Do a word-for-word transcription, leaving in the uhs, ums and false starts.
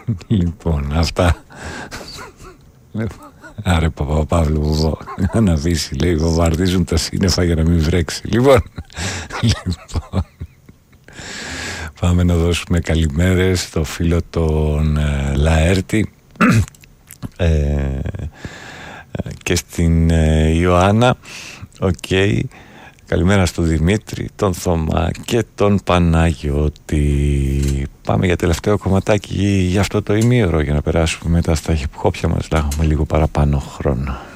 Λοιπόν, αυτά. Άρε Παπαπαύλου, αναβήσει, λέει, βομβαρδίζουν τα σύννεφα για να μην βρέξει. Λοιπόν, λοιπόν πάμε να δώσουμε καλημέρες στο φίλο τον ε, Λαέρτη ε, και στην ε, Ιωάννα. Οκ. Okay. Καλημέρα στον Δημήτρη, τον Θωμά και τον Παναγιώτη. Πάμε για τελευταίο κομματάκι για αυτό το ημίωρο, για να περάσουμε μετά στα χιπ-χόπια μας, να έχουμε λίγο παραπάνω χρόνο.